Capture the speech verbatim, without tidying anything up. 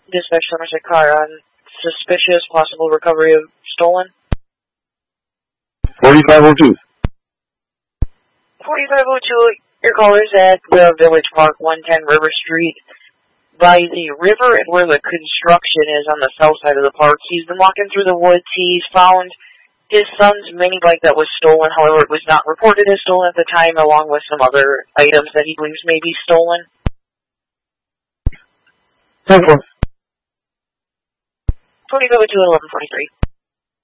Dispatch Somerset car on suspicious possible recovery of stolen. forty-five oh two. forty-five oh two, your call is at the Village Park, one ten River Street, by the river and where the construction is on the south side of the park. He's been walking through the woods. He's found his son's mini bike that was stolen. However, it was not reported as stolen at the time, along with some other items that he believes may be stolen. ten four. forty-five oh two at eleven forty-three.